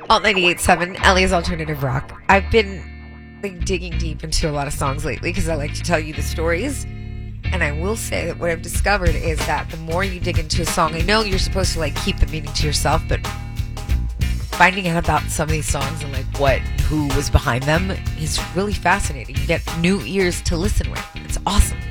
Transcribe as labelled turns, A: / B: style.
A: Alt 98.7, Ellie's Alternative Rock. I've been like digging deep into a lot of songs lately because I like to tell you the stories. And I will say that what I've discovered is that the more you dig into a song, I know you're supposed to like keep the meaning to yourself, but finding out about some of these songs and like who was behind them is really fascinating. You get new ears to listen with. It's awesome.